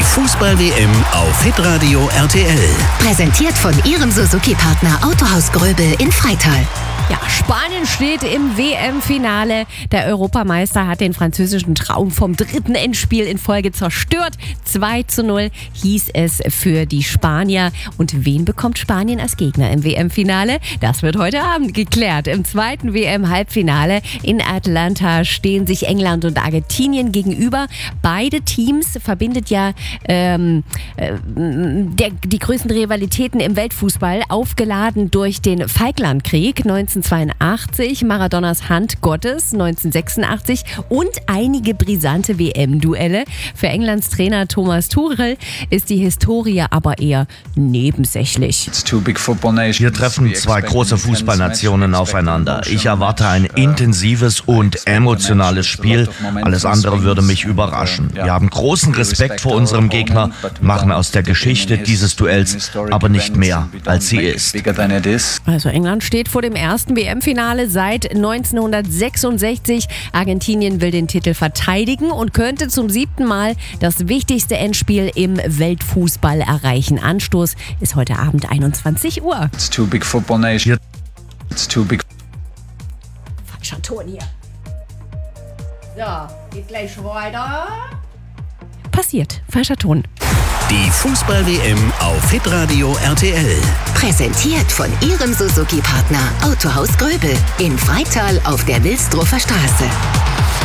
Fußball-WM auf Hitradio RTL. Präsentiert von Ihrem Suzuki-Partner Autohaus Gröbel in Freital. Ja, Spanien steht im WM-Finale. Der Europameister hat den französischen Traum vom dritten Endspiel in Folge zerstört. 2:0 hieß es für die Spanier. Und wen bekommt Spanien als Gegner im WM-Finale? Das wird heute Abend geklärt. Im zweiten WM-Halbfinale in Atlanta stehen sich England und Argentinien gegenüber. Beide Teams verbindet ja die größten Rivalitäten im Weltfußball, aufgeladen durch den Falklandkrieg 1982, Maradonas Hand Gottes 1986 und einige brisante WM-Duelle. Für Englands Trainer Thomas Tuchel ist die Historie aber eher nebensächlich. Hier treffen zwei große Fußballnationen aufeinander. Ich erwarte ein intensives und emotionales Spiel. Alles andere würde mich überraschen. Wir haben großen Respekt vor unserem Gegner, machen aus der Geschichte dieses Duells aber nicht mehr, als sie ist. Also England steht vor dem ersten WM-Finale seit 1966. Argentinien will den Titel verteidigen und könnte zum 7. Mal das wichtigste Endspiel im Weltfußball erreichen. Anstoß ist heute Abend 21 Uhr. Falscher Ton hier. So, geht gleich weiter. Passiert, falscher Ton. Die Fußball-WM auf Hitradio RTL. Präsentiert von Ihrem Suzuki-Partner Autohaus Gröbel in Freital auf der Wilsdruffer Straße.